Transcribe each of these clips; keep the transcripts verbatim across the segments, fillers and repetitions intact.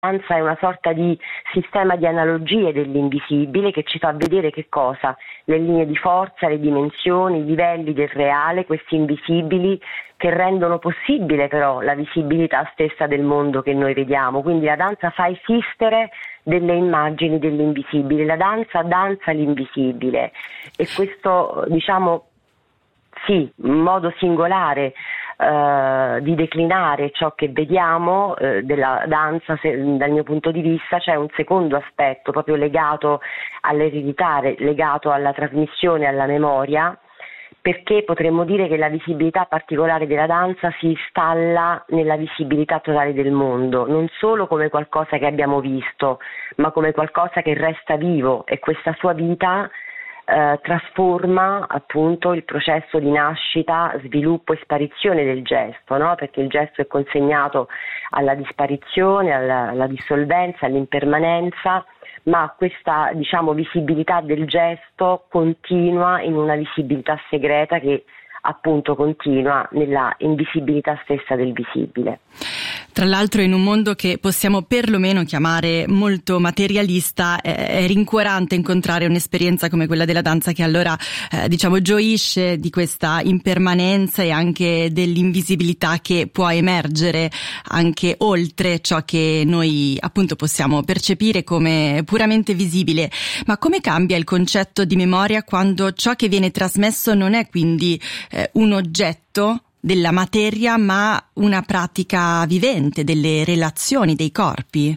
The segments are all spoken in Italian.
danza è una sorta di sistema di analogie dell'invisibile che ci fa vedere che cosa? Le linee di forza, le dimensioni, i livelli del reale, questi invisibili che rendono possibile però la visibilità stessa del mondo che noi vediamo. Quindi la danza fa esistere delle immagini dell'invisibile, la danza danza l'invisibile e questo, diciamo, sì, un modo singolare Uh, di declinare ciò che vediamo uh, della danza, se, dal mio punto di vista c'è un secondo aspetto proprio legato all'eredità, legato alla trasmissione, alla memoria, perché potremmo dire che la visibilità particolare della danza si installa nella visibilità totale del mondo, non solo come qualcosa che abbiamo visto, ma come qualcosa che resta vivo e questa sua vita Eh, trasforma appunto il processo di nascita, sviluppo e sparizione del gesto, no? Perché il gesto è consegnato alla disparizione, alla, alla dissolvenza, all'impermanenza, ma questa, diciamo, visibilità del gesto continua in una visibilità segreta che appunto continua nella invisibilità stessa del visibile. Tra l'altro in un mondo che possiamo perlomeno chiamare molto materialista è rincuorante incontrare un'esperienza come quella della danza che allora eh, diciamo gioisce di questa impermanenza e anche dell'invisibilità che può emergere anche oltre ciò che noi appunto possiamo percepire come puramente visibile. Ma come cambia il concetto di memoria quando ciò che viene trasmesso non è quindi eh, un oggetto della materia, ma una pratica vivente delle relazioni, dei corpi?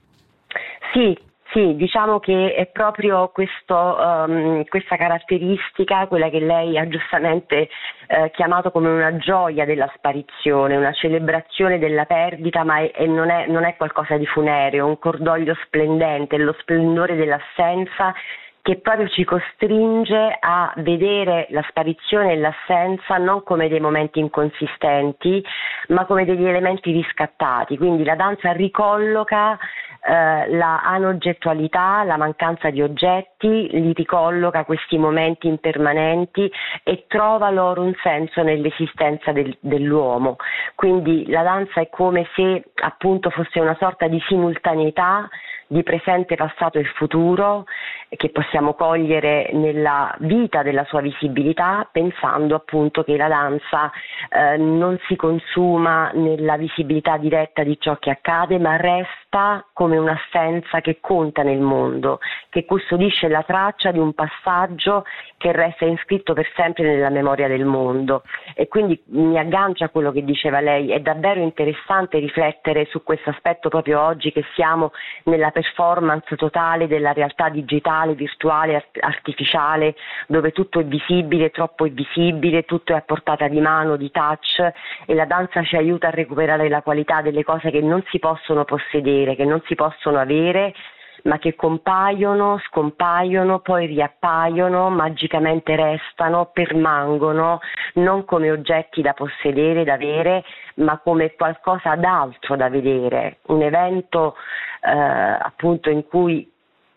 Sì, sì, diciamo che è proprio questo, um, questa caratteristica, quella che lei ha giustamente eh, chiamato come una gioia della sparizione, una celebrazione della perdita, ma è, e non, è, non è qualcosa di funereo, un cordoglio splendente, lo splendore dell'assenza che proprio ci costringe a vedere la sparizione e l'assenza non come dei momenti inconsistenti, ma come degli elementi riscattati. Quindi la danza ricolloca eh, la anoggettualità, la mancanza di oggetti, li ricolloca questi momenti impermanenti e trova loro un senso nell'esistenza del, dell'uomo. Quindi la danza è come se appunto fosse una sorta di simultaneità di presente, passato e futuro che possiamo cogliere nella vita della sua visibilità, pensando appunto che la danza eh, non si consuma nella visibilità diretta di ciò che accade, ma resta come un'assenza che conta nel mondo, che custodisce la traccia di un passaggio che resta iscritto per sempre nella memoria del mondo. E quindi mi aggancio a quello che diceva lei, è davvero interessante riflettere su questo aspetto proprio oggi che siamo nella performance totale della realtà digitale, virtuale, art- artificiale, dove tutto è visibile, troppo è visibile, tutto è a portata di mano, di touch, e la danza ci aiuta a recuperare la qualità delle cose che non si possono possedere, che non si possono avere, ma che compaiono, scompaiono, poi riappaiono, magicamente restano, permangono, non come oggetti da possedere, da avere, ma come qualcosa d'altro da vedere, un evento eh, appunto in cui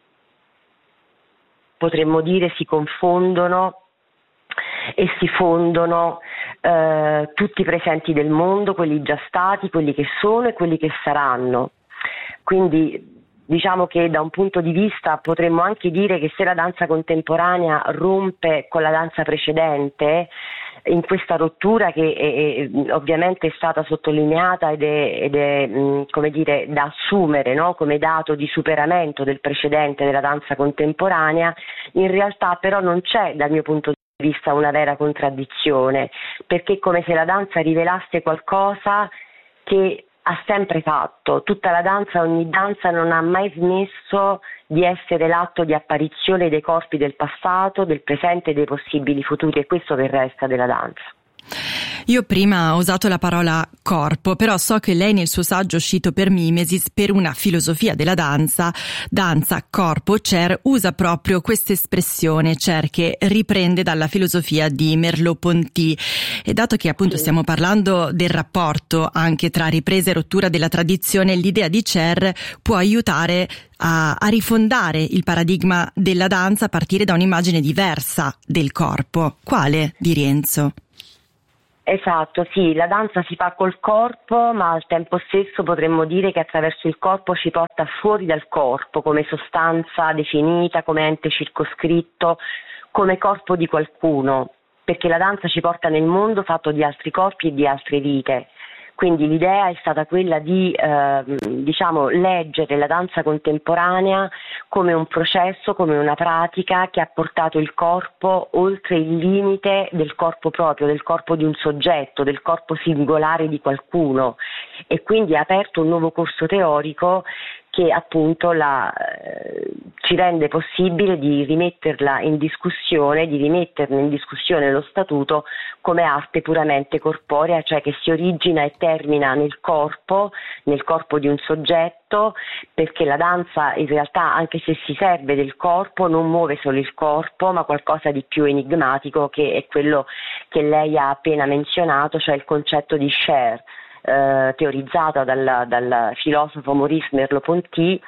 potremmo dire si confondono e si fondono eh, tutti i presenti del mondo, quelli già stati, quelli che sono e quelli che saranno. Quindi diciamo che da un punto di vista potremmo anche dire che se la danza contemporanea rompe con la danza precedente, in questa rottura che è, è, ovviamente è stata sottolineata ed è, ed è mh, come dire, da assumere, no? Come dato di superamento del precedente della danza contemporanea, in realtà però non c'è dal mio punto di vista una vera contraddizione, perché è come se la danza rivelasse qualcosa che ha sempre fatto. Tutta la danza, ogni danza non ha mai smesso di essere l'atto di apparizione dei corpi del passato, del presente e dei possibili futuri, e questo che resta della danza. Io prima ho usato la parola corpo, però so che lei nel suo saggio uscito per Mimesis, per una filosofia della danza, danza, corpo, Cer, usa proprio questa espressione, Cer, che riprende dalla filosofia di Merleau-Ponty. E dato che appunto sì. stiamo parlando del rapporto anche tra ripresa e rottura della tradizione, l'idea di Cer può aiutare a, a rifondare il paradigma della danza a partire da un'immagine diversa del corpo. Quale, di Rienzo? Esatto, sì, la danza si fa col corpo, ma al tempo stesso potremmo dire che attraverso il corpo ci porta fuori dal corpo come sostanza definita, come ente circoscritto, come corpo di qualcuno, perché la danza ci porta nel mondo fatto di altri corpi e di altre vite. Quindi l'idea è stata quella di eh, diciamo, leggere la danza contemporanea come un processo, come una pratica che ha portato il corpo oltre il limite del corpo proprio, del corpo di un soggetto, del corpo singolare di qualcuno, e quindi ha aperto un nuovo corso teorico che appunto la, eh, ci rende possibile di rimetterla in discussione, di rimetterne in discussione lo statuto come arte puramente corporea, cioè che si origina e termina nel corpo, nel corpo di un soggetto, perché la danza in realtà, anche se si serve del corpo, non muove solo il corpo, ma qualcosa di più enigmatico, che è quello che lei ha appena menzionato, cioè il concetto di share. Eh, teorizzata dal, dal filosofo Maurice Merleau-Ponty,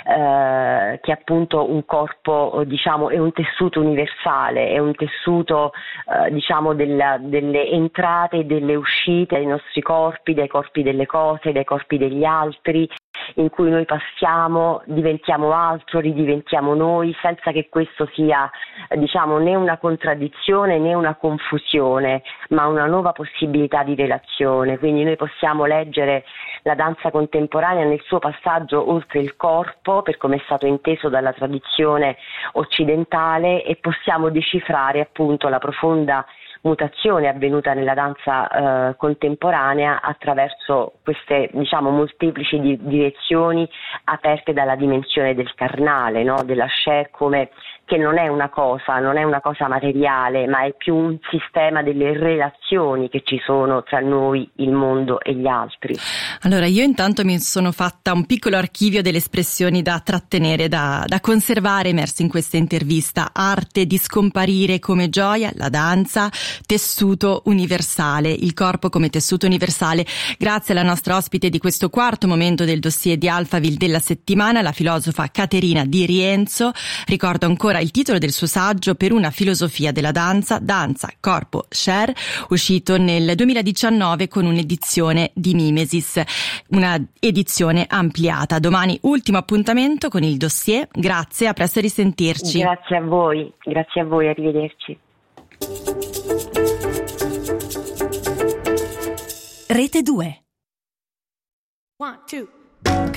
eh, che appunto un corpo, diciamo, è un tessuto universale, è un tessuto eh, diciamo della, delle entrate e delle uscite dei nostri corpi, dai corpi delle cose, dai corpi degli altri, in cui noi passiamo, diventiamo altro, ridiventiamo noi, senza che questo sia, diciamo, né una contraddizione né una confusione, ma una nuova possibilità di relazione. Quindi noi possiamo leggere la danza contemporanea nel suo passaggio oltre il corpo, per come è stato inteso dalla tradizione occidentale, e possiamo decifrare appunto la profonda mutazione avvenuta nella danza eh, contemporanea attraverso queste, diciamo, molteplici di- direzioni aperte dalla dimensione del carnale, no? Della share, come che non è una cosa, non è una cosa materiale, ma è più un sistema delle relazioni che ci sono tra noi, il mondo e gli altri. Allora, io intanto mi sono fatta un piccolo archivio delle espressioni da trattenere, da, da conservare emerse in questa intervista. Arte di scomparire come gioia, la danza, tessuto universale, il corpo come tessuto universale. Grazie alla nostra ospite di questo quarto momento del dossier di Alphaville della settimana, la filosofa Caterina Di Rienzo. Ricordo ancora il titolo del suo saggio Per una filosofia della danza, Danza, Corpo, Share, uscito nel duemiladiciannove con un'edizione di Mimesis, una edizione ampliata. Domani ultimo appuntamento con il dossier. Grazie, a presto, risentirci. Grazie a voi, grazie a voi, arrivederci. Rete due. One, two.